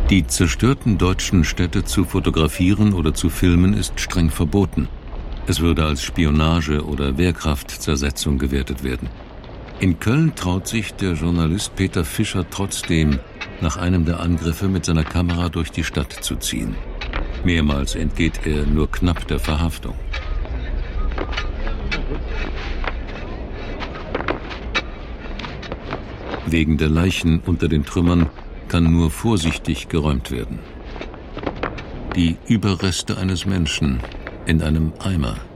Die zerstörten deutschen Städte zu fotografieren oder zu filmen ist streng verboten. Es würde als Spionage oder Wehrkraftzersetzung gewertet werden. In Köln traut sich der Journalist Peter Fischer trotzdem, nach einem der Angriffe mit seiner Kamera durch die Stadt zu ziehen. Mehrmals entgeht er nur knapp der Verhaftung. Wegen der Leichen unter den Trümmern kann nur vorsichtig geräumt werden. Die Überreste eines Menschen in einem Eimer.